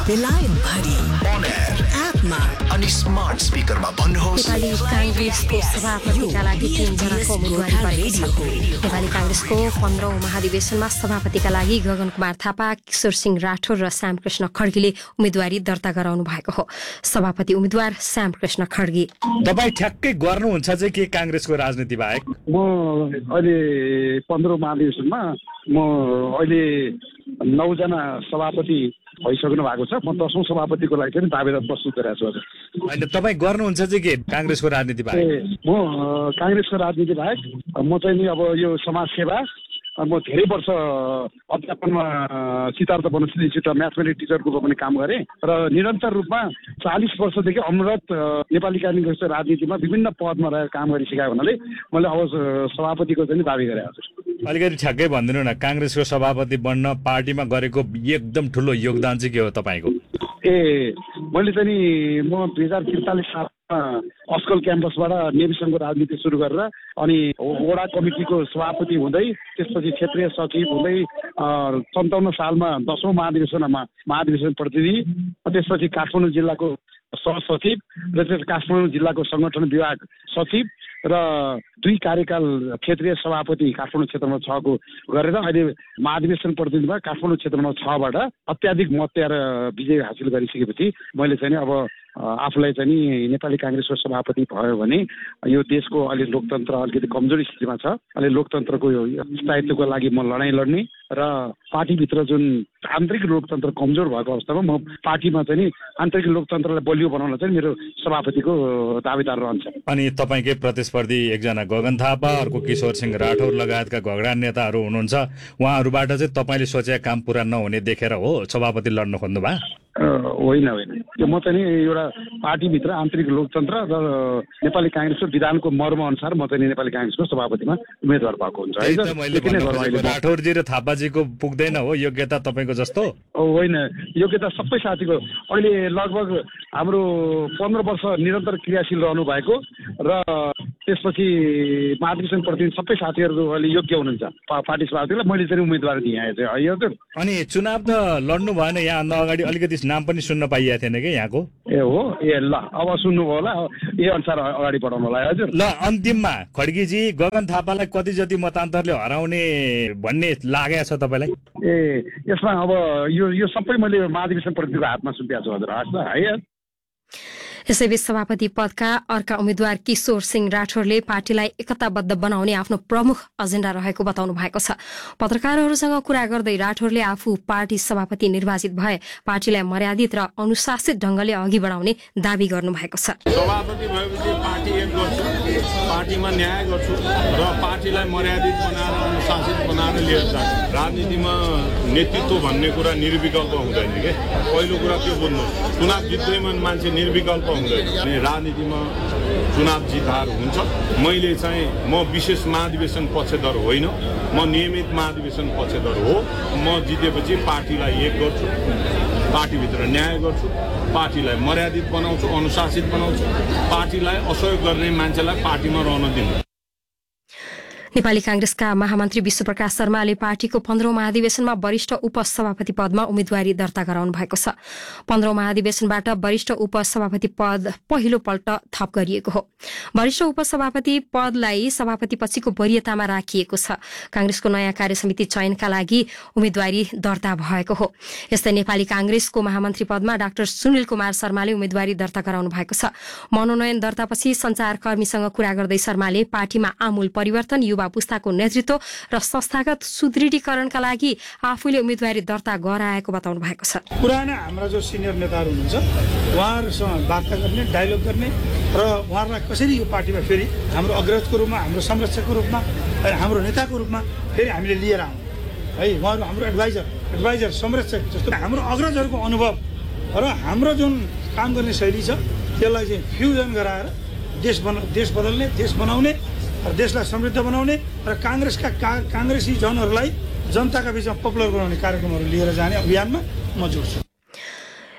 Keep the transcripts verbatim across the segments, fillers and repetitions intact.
बेलायत भरि on air एपमा अनि स्मार्ट स्पिकरमा भन्नुहोस् नेपाली कांग्रेसको सभापतिका लागि तीन जनाको उम्मेदवारी परेको छ। नेपाली कांग्रेसको पन्ध्रौं महाधिवेशनमा सभापतिका लागि गगन कुमार थापा, किशोर सिंह राठौर र श्यामकृष्ण खड्गीले उम्मेदवारी दर्ता गराउनु भएको हो। सभापति उम्मेदवार श्यामकृष्ण खड्गी। तपाई ठ्याक्कै गर्नुहुन्छ चाहिँ के कांग्रेसको राजनीति बाहेक? म अहिले पन्ध्रौं महाधिवेशनमा म अहिले नौजना सभापति भइसक्नु भएको छ। म दशौं सभापतिको लागि चाहिँ दावेदार प्रस्तुत गरिरहेको छु। होइन, तपाईँ गर्नुहुन्छ चाहिँ के कांग्रेसको राजनीति बाहेक? म कांग्रेसको राजनीति बाहेक म चाहिँ नि अब यो समाज सेवा, म धेरै वर्ष अध्यापनमा सिद्धार्थ वनस्पतिसित म्याथमेटिक्स टिचरको पनि काम गरेँ र निरन्तर रूपमा चालिस वर्षदेखि अमृत नेपाली कांग्रेसको राजनीतिमा विभिन्न पदमा रहेर काम गरिसकेको हुनाले मैले अब सभापतिको चाहिँ दावी गरेको छु। अलिकति ठ्याक्कै भनिदिनु न, कांग्रेसको सभापति बन्न पार्टीमा गरेको एकदम ठुलो योगदान चाहिँ के हो तपाईँको? ए मैले चाहिँ नि म दुई हजार त्रिचालिस सालमा अस्कल क्याम्पसबाट नेभी सङ्घको राजनीति सुरु गरेर अनि वडा कमिटीको सभापति हुँदै त्यसपछि क्षेत्रीय सचिव हुँदै सन्ताउन्न सालमा दशौं महाधिवेशनमा महाधिवेशन प्रतिनिधि, त्यसपछि काठमाडौँ जिल्लाको सहसचिव र त्यस काठमाडौँ जिल्लाको संगठन विभाग सचिव र दुई कार्यकाल क्षेत्रीय सभापति काठमाडौँ क्षेत्रमा छको गरेर अहिले महाधिवेशन प्रतिनिधिमा काठमाडौँ क्षेत्रमा छबाट अत्याधिक मत ल्याएर विजय हासिल गरिसकेपछि मैले चाहिँ अब आफूलाई चाहिँ नि नेपाली कांग्रेसको सभापति भयो भने यो देशको अहिले लोकतन्त्र अलिकति कमजोर स्थितिमा छ। अहिले लोकतन्त्रको स्थायित्वको लागि म लडाइँ लड्ने र पार्टीभित्र जुन आन्तरिक लोकतन्त्र कमजोर भएको अवस्थामा म पार्टीमा चाहिँ नि आन्तरिक लोकतन्त्रलाई बलियो बनाउन चाहिँ मेरो सभापतिको दावेदार रहन्छ। अनि तपाईँकै प्रतिस्पर्धी एकजना गगन थापा, अर्को किशोर सिंह राठौर लगायतका घगडा नेताहरू हुनुहुन्छ, उहाँहरूबाट चाहिँ तपाईँले सोचेका काम पुरा नहुने देखेर हो सभापति लड्न खोज्नु भयो? होइन होइन, यो म चाहिँ नि एउटा पार्टीभित्र आन्तरिक लोकतन्त्र र नेपाली कांग्रेसको विधानको मर्म अनुसार म चाहिँ नेपाली कांग्रेसको सभापतिमा उम्मेदवार भएको हुन्छ है। राठौरजी र थापाजीको पुग्दैन हो योग्यता तपाईँको जस्तो? होइन, योग्यता सबै साथीको अहिले लगभग हाम्रो पन्ध्र वर्ष निरन्तर क्रियाशील रहनु भएको र त्यसपछि महाधिवेशन प्रतिनिधि सबै साथीहरू अहिले योग्य हुनुहुन्छ पार्टी सभापतिलाई मैले चाहिँ उम्मेदवार दिएँ हजुर। अनि चुनाव त लड्नु भएन, यहाँभन्दा अगाडि अलिकति नाम पनि सुन्न पाइएको थिएन कि यहाँको? ए हो, ए ल अब सुन्नुभयो होला, यही अनुसार अगाडि बढाउनु होला हजुर। ल अन्तिममा खड्गीजी, गगन थापालाई कति जति मतान्तरले हराउने भन्ने लागेको छ तपाईँलाई? ए यसमा अब यो यो सबै मैले महाधिवेशन प्रतिनिधिको हातमा सुम्पिएको छु हजुर। हस् है। यसैबीच सभापति पदका अर्का उम्मेद्वार किशोर सिंह राठौरले पार्टीलाई एकताबद्ध बनाउने आफ्नो प्रमुख एजेन्डा रहेको बताउनु भएको छ। पत्रकारहरूसँग कुरा गर्दै राठौरले आफू पार्टी सभापति निर्वाचित भए पार्टीलाई मर्यादित र अनुशासित ढंगले अघि बढाउने दावी गर्नु भएको छ। सभापति भएपछि पार्टी एक गर्छु, पार्टीमा न्याय गर्छु र पार्टीलाई मर्यादित बनाएर अनुशासित बनाएर लिएर जान्छु। राजनीतिमा नेतृत्व भन्ने कुरा निर्विकल्प हुँदैन के। पहिलो कुरा के बुझ्नु, चुनाव जित्दैमा मान्छे निर्विकल्प हुँदैन। राजनीतिमा चुनाव जित हार हुन्छ। मैले चाहिँ म विशेष महाधिवेशन पक्षधर होइन, म नियमित महाधिवेशन पक्षधर हो। म जितेपछि पार्टीलाई एक गर्छु, पार्टीभित्र न्याय गर्छु, पार्टीलाई मर्यादित बनाउँछु, अनुशासित बनाउँछु, पार्टीलाई असहयोग गर्ने मान्छेलाई पार्टीमा रहन दिनु। नेपाली कांग्रेसका महामन्त्री विश्वप्रकाश शर्माले पार्टीको पन्ध्रौं महाधिवेशनमा वरिष्ठ उपसभापति पदमा उम्मेदवारी दर्ता गराउनु भएको छ। पन्ध्रौं महाधिवेशनबाट वरिष्ठ उपसभापति पद पहिलो पल्ट थप गरिएको हो। वरिष्ठ उपसभापति पदलाई सभापति पछिको वरियतामा राखिएको छ। कांग्रेसको नयाँ कार्यसमिति चयनका लागि उम्मेदवारी दर्ता भएको हो। यस्तै नेपाली कांग्रेसको महामन्त्री पदमा डाक्टर सुनिल कुमार शर्माले उम्मेदवारी दर्ता गराउनु भएको छ। मनोनयन दर्तापछि संचारकर्मीसँग कुरा गर्दै शर्माले पार्टीमा आमूल परिवर्तन, युवा पुस्ताको नेतृत्व र संस्थागत सुदृढीकरणका लागि आफूले उम्मेदवारी दर्ता गराएको बताउनु भएको छ। पुराना हाम्रा जो सिनियर नेताहरू हुनुहुन्छ उहाँहरूसँग वार्ता गर्ने, डायलग गर्ने र उहाँहरूलाई कसरी यो पार्टीमा फेरि हाम्रो अग्रजको रूपमा, हाम्रो संरक्षकको रूपमा, हाम्रो नेताको रूपमा फेरि हामीले लिएर आउँ है। उहाँहरू हाम्रो एडभाइजर एडभाइजर संरक्षक जस्तो हाम्रो अग्रजहरूको अनुभव र हाम्रो जुन काम गर्ने शैली छ त्यसलाई चाहिँ फ्युजन गराएर देश बना देश बदल्ने, देश बनाउने र देशलाई समृद्ध बनाउने र कांग्रेसका का, कांग्रेसी जनहरूलाई जनताका बीचमा पपुलर बनाउने कार्यक्रमहरू लिएर जाने अभियानमा म जोड्छु।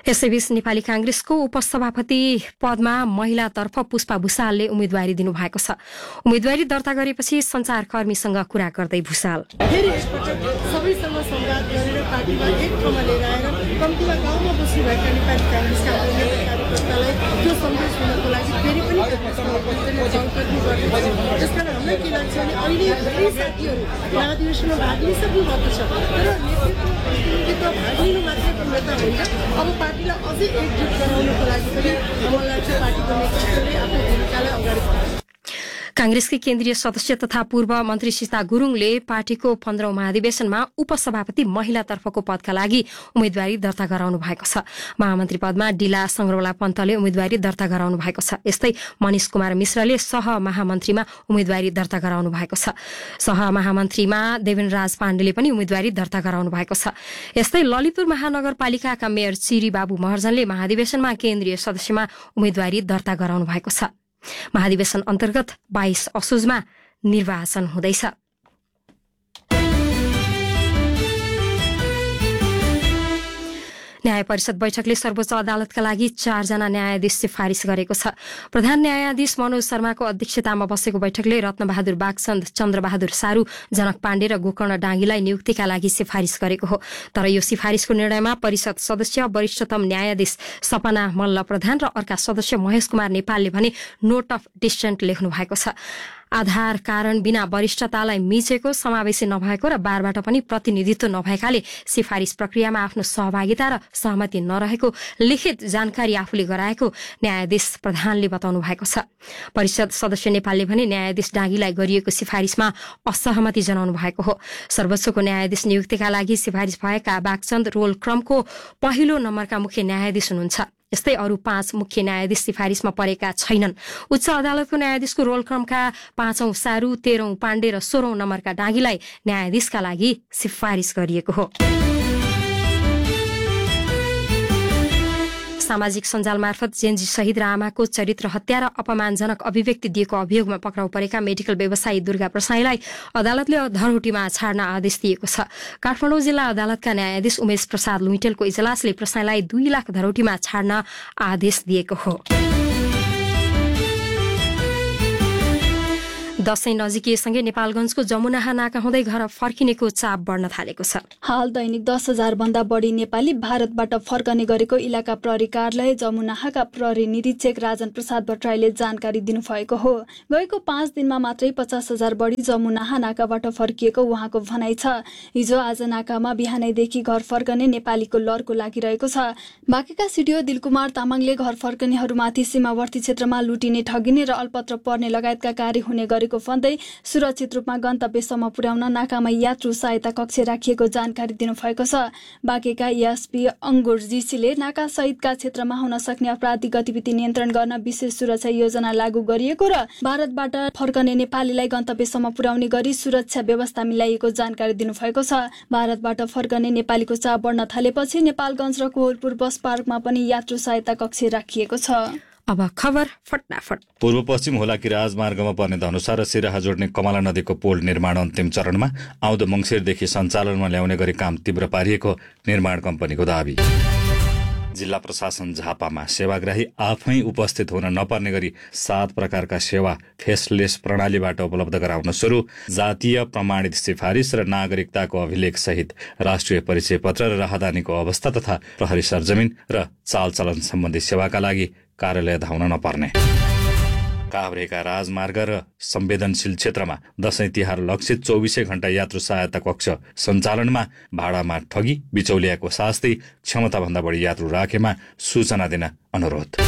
यसैबीच नेपाली कांग्रेसको उपसभापति पदमा महिलातर्फ पुष्पा भुसालले उम्मेदवारी दिनुभएको छ। उम्मेदवारी दर्ता गरेपछि सञ्चारकर्मीसँग कुरा गर्दै भुसाल फेरि एकपटक सबैसँग संवाद गरेर पार्टीमा एक ठाउँमा लिएर आएर कम्तीमा गाउँमा बस्नुभएका नेपाली कांग्रेसका कार्यकर्तालाई त्यो सन्देश दिनको लागि फेरि पनि सहकर्मी गर्दैछौँ। त्यसकारण हामीलाई के लाग्छ भने अहिले धेरै साथीहरू महाधिवेशनमा भाग लिइसक्नु भएको छ, तर नेतृत्व भाग लिनु मात्रै पूर्णता होइन। अब पार्टीलाई अझै एकजुट गराउनको लागि पनि मलाई लाग्छ पार्टीको नेतृत्वले आफ्नो भूमिकालाई अगाडि बढाउँछ। कांग्रेसकी केन्द्रीय सदस्य तथा पूर्व मन्त्री सीता गुरुङले पार्टीको पन्ध्रौं महाधिवेशनमा उपसभापति महिलातर्फको पदका लागि उम्मेदवारी दर्ता गराउनु भएको छ। महामन्त्री पदमा डिला संग्रौला पन्तले उम्मेदवारी दर्ता गराउनु भएको छ। यस्तै मनिष कुमार मिश्रले सहमहामन्त्रीमा उम्मेदवारी दर्ता गराउनु भएको छ। सहमहामन्त्रीमा देवेन्द्र राज पाण्डेले पनि उम्मेदवारी दर्ता गराउनु भएको छ। यस्तै ललितपुर महानगरपालिकाका मेयर चिरी बाबु महर्जनले महाधिवेशनमा केन्द्रीय सदस्यमा उम्मेदवारी दर्ता गराउनु भएको छ। महाधिवेशन अन्तर्गत बाइस असोजमा निर्वाचन हुँदैछ। न्याय परिषद बैठकले सर्वोच्च अदालतका लागि चारजना न्यायाधीश सिफारिस गरेको छ। प्रधान न्यायाधीश मनोज शर्माको अध्यक्षतामा बसेको बैठकले रत्नबहादुर बागचन्द, चन्द्रबहादुर सारू, जनक पाण्डे र गोकर्ण डाङ्गीलाई नियुक्तिका लागि सिफारिस गरेको हो। तर यो सिफारिसको निर्णयमा परिषद सदस्य वरिष्ठतम न्यायाधीश सपना मल्ल प्रधान र अर्का सदस्य महेश कुमार नेपालले भने नोट अफ डिसेन्ट लेख्नु भएको छ। आधार कारण बिना वरिष्ठतालाई मिचेको, समावेशी नभएको र बारबाट पनि प्रतिनिधित्व नभएकाले सिफारिस प्रक्रियामा आफ्नो सहभागिता र सहमति नरहेको लिखित जानकारी आफूले गराएको न्यायाधीश प्रधानले बताउनु भएको छ। परिषद सदस्य नेपालले भने न्यायाधीश डाङ्गीलाई गरिएको सिफारिसमा असहमति जनाउनु भएको हो। सर्वोच्चको न्यायाधीश नियुक्तिका लागि सिफारिस भएका बागचन्द रोल क्रमको पहिलो नम्बरका मुख्य न्यायाधीश हुनुहुन्छ। यस्तै अरू पाँच मुख्य न्यायाधीश सिफारिसमा परेका छैनन्। उच्च अदालतको न्यायाधीशको रोल क्रमका पाँचौं सारू, तेह्रौं पाण्डे र सोह्रौं नम्बरका डाङ्गीलाई न्यायाधीशका लागि सिफारिस गरिएको हो। सामाजिक सञ्जाल मार्फत जेन्जी शहीद र आमाको चरित्र हत्या र अपमानजनक अभिव्यक्ति दिएको अभियोगमा पक्राउ परेका मेडिकल व्यवसायी दुर्गा प्रसाईलाई अदालतले धरहुटीमा छाड्न आदेश दिएको छ। काठमाडौँ जिल्ला अदालतका न्यायाधीश उमेश प्रसाद लुइटेलको इजलासले प्रसाईलाई दुई लाख धरहुटीमा छाड्न आदेश दिएको हो। दशैं नजिकिएसँगै नेपालगञ्जको जमुनाहा नाका हुँदै घर फर्किनेको चाप बढ्न थालेको छ। हाल दैनिक दस हजार भन्दा बढी नेपाली भारतबाट फर्कने गरेको इलाका प्रहरी कार्यालय जमुनाहाका प्रहरी निरीक्षक राजन प्रसाद भट्टराईले जानकारी दिनुभएको हो। गएको पाँच दिनमा मात्रै पचास हजार बढी जमुनाहा नाकाबाट फर्किएको उहाँको भनाइ छ। हिजो आज नाकामा बिहानैदेखि घर फर्कने नेपालीको लहरको लागिरहेको छ। बाँकेका सिडिओ दिलकुमार तामाङले घर फर्कनेहरूमाथि सीमावर्ती क्षेत्रमा लुटिने, ठगिने र अल्पत्र पर्ने लगायतका कार्य हुने गरेको भन्दै सुरक्षित रूपमा गन्तव्यसम्म पुर्याउन नाकामा यात्रु सहायता कक्ष राखिएको जानकारी दिनुभएको छ। बाँकेका एएसपी अङ्गुर जीसीले नाका सहितका क्षेत्रमा हुन सक्ने आपराधिक गतिविधि नियन्त्रण गर्न विशेष सुरक्षा योजना लागू गरिएको र भारतबाट फर्कने नेपालीलाई गन्तव्यसम्म पुर्याउने गरी सुरक्षा व्यवस्था मिलाइएको जानकारी दिनुभएको छ। भारतबाट फर्कने नेपालीको चाप बढ्न थालेपछि नेपालगञ्ज र कोहलपुर बस पार्कमा पनि यात्रु सहायता कक्ष राखिएको छ। अब खबर फटाफट। पूर्व पश्चिम हुलाकी राजमार्गमा पर्ने धनुषा र सिराहा जोड्ने कमला नदीको पुल निर्माण अन्तिम चरणमा, आउँदो मङ्सिरदेखि सञ्चालनमा ल्याउने गरी काम तीव्र पारिएको निर्माण कम्पनीको दावी। जिल्ला प्रशासन झापामा सेवाग्राही आफै उपस्थित हुन नपर्ने गरी सात प्रकारका सेवा फेसलेस प्रणालीबाट उपलब्ध गराउन सुरु। जातीय प्रमाणित सिफारिस र नागरिकताको अभिलेख सहित राष्ट्रिय परिचय पत्र र राहदानीको अवस्था तथा प्रहरी सरजमिन र चालचलन सम्बन्धी सेवाका लागि कार्यालय धाउन नपर्ने। काभ्रेका राजमार्ग र संवेदनशील क्षेत्रमा दशैं तिहार लक्षित चौबिसै घण्टा यात्रु सहायता कक्ष सञ्चालनमा, भाडामा ठगी, बिचौलियाको शास्ति, क्षमताभन्दा बढी यात्रु राखेमा सूचना दिन अनुरोध।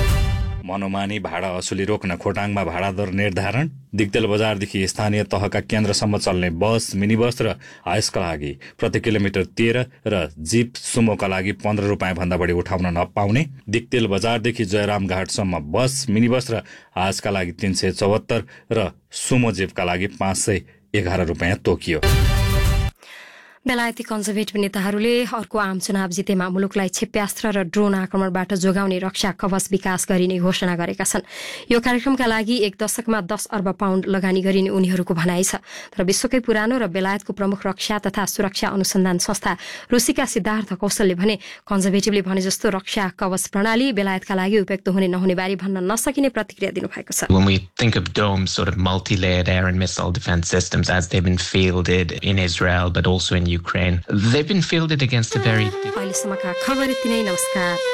मनोमानी भाडा असुली रोक्न खोटाङमा भाडा दर निर्धारण। दिक्तेल बजारदेखि स्थानीय तहका केन्द्रसम्म चल्ने बस, मिनी बस र हाइसका लागि प्रति किलोमिटर तेह्र र जीप सुमोका लागि पन्ध्र रुपियाँ भन्दा बढी उठाउन नपाउने। दिक्तेल बजारदेखि जयराम घाटसम्म बस, मिनी बस र हाइसका लागि तीन सय चौहत्तर र सुमो जीपका लागि पाँच सय एघार रुपियाँ तोकियो। बेलायती कन्जर्भेटिभ नेताहरूले अर्को आम चुनाव जितेमा मुलुकलाई क्षेप्यास्त्र र ड्रोन आक्रमणबाट जोगाउने रक्षा कवच विकास गरिने घोषणा गरेका छन्। यो कार्यक्रमका लागि एक दशकमा दस अर्ब पाउण्ड लगानी गरिने उनीहरूको भनाइ छ। तर विश्वकै पुरानो र बेलायतको प्रमुख रक्षा तथा सुरक्षा अनुसन्धान संस्था रुसीका सिद्धार्थ कौशलले भने कन्जर्भेटिभले भने जस्तो रक्षा कवच प्रणाली बेलायतका लागि उपयुक्त हुने नहुने बारे भन्न नसकिने प्रतिक्रिया दिनुभएको छ। When we think of domes, sort of multi-layered air and missile defense systems as they've been fielded in Israel but also in Ukraine, they've been fielded against a very... अहिलेसम्मका खबर यति नै। नमस्कार।